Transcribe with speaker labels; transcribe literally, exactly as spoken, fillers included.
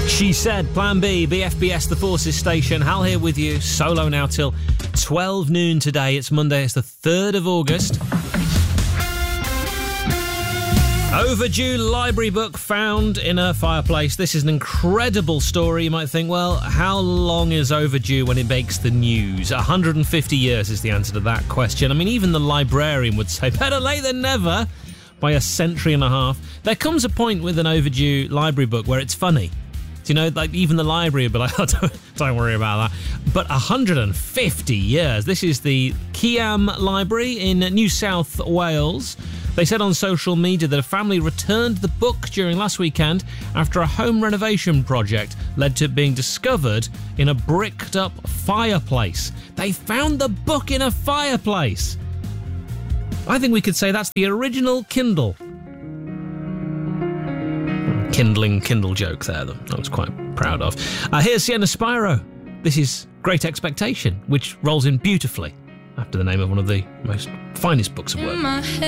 Speaker 1: She Said, Plan B, B F B S, the Forces Station. Hal here with you, solo now till twelve noon today. It's Monday, it's the third of August. Overdue library book found in a fireplace. This is an incredible story. You might think, well, how long is overdue when it makes the news? one hundred fifty years is the answer to that question. I mean, even the librarian would say, better late than never, by a century and a half. There comes a point with an overdue library book where it's funny. You know, like even the library would be like, oh, don't, don't worry about that. But one hundred fifty years. This is the Kiam Library in New South Wales. They said on social media that a family returned the book during last weekend after a home renovation project led to it being discovered in a bricked up fireplace. They found the book in a fireplace. I think we could say that's the original Kindle. Kindling Kindle joke there that I was quite proud of. Uh, here's Sienna Spyro. This is Great Expectation, which rolls in beautifully after the name of one of the most finest books of work.